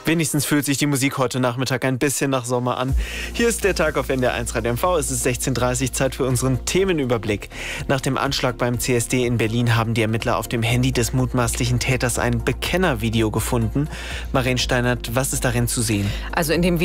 Wenigstens fühlt sich die Musik heute Nachmittag ein bisschen nach Sommer an. Hier ist der Tag auf NDR1 Radio MV. Es ist 16:30 Uhr, Zeit für unseren Themenüberblick. Nach dem Anschlag beim CSD in Berlin haben die Ermittler auf dem Handy des mutmaßlichen Täters ein Bekennervideo gefunden. Maren Steinert, was ist darin zu sehen? Also in dem